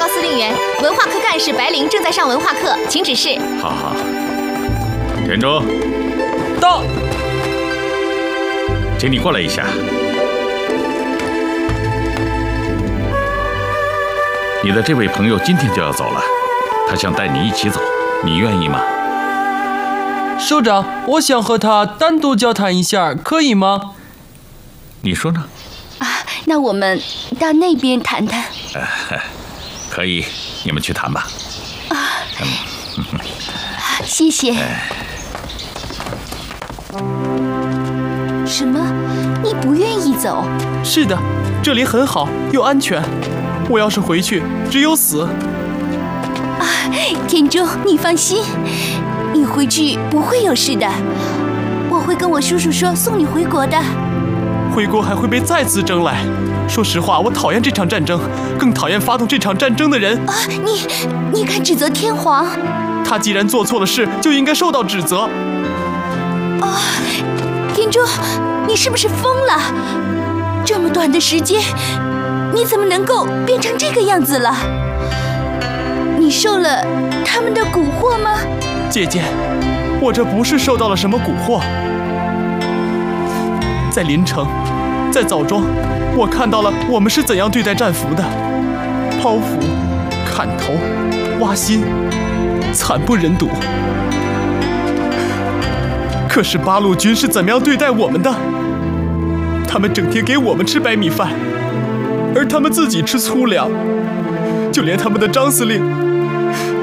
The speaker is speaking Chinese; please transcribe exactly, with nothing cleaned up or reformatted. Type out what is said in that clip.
告司令员，文化科干事白灵正在上文化课，请指示。 好好。田中， 到。 请你过来一下。你的这位朋友今天就要走了，他想带你一起走，你愿意吗？ 首长，我想和他单独交谈一下，可以吗？ 你说呢？ 啊，那我们到那边谈谈。 呃，可以，你们去谈吧。 啊， 嗯、 谢谢。什么？你不愿意走？ 是的，这里很好，又安全。我要是回去，只有死。 啊，田中，你放心。你回去不会有事的，我会跟我叔叔说送你回国的。 回国还会被再次征来。说实话，我讨厌这场战争，更讨厌发动这场战争的人。 啊，你你敢指责天皇？ 他既然做错了事，就应该受到指责。 啊，田中，你是不是疯了？这么短的时间，你怎么能够变成这个样子了？你受了他们的蛊惑吗？ 姐姐，我这不是受到了什么蛊惑。在临城，在枣庄，我看到了我们是怎样对待战俘的：剖腹、砍头、挖心，惨不忍睹。可是八路军是怎么样对待我们的？他们整天给我们吃白米饭，而他们自己吃粗粮。就连他们的张司令